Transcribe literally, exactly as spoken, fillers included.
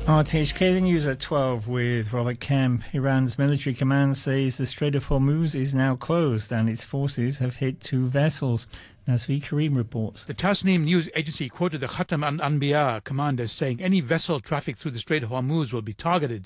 R T H K, the news at twelve with Robert Kemp. Iran's military command says the Strait of Hormuz is now closed and its forces have hit two vessels. Nasvi Karim reports. The Tasnim news agency quoted the Khatam al-Anbiya commander saying any vessel traffic through the Strait of Hormuz will be targeted.